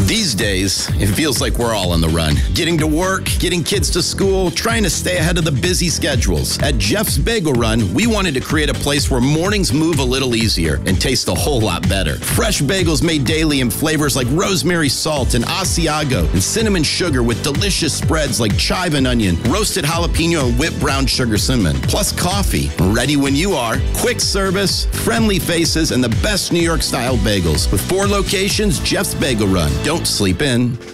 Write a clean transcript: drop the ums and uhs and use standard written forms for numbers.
These days, it feels like we're all on the run. Getting to work, getting kids to school, trying to stay ahead of the busy schedules. At Jeff's Bagel Run, we wanted to create a place where mornings move a little easier and taste a whole lot better. Fresh bagels made daily in flavors like rosemary salt and Asiago and cinnamon sugar with delicious spreads like chive and onion, roasted jalapeno and whipped brown sugar cinnamon. Plus coffee. Ready when you are. Quick service, friendly faces, and the best New York style bagels. With 4 locations, Jeff's Bagel Run. Don't sleep in.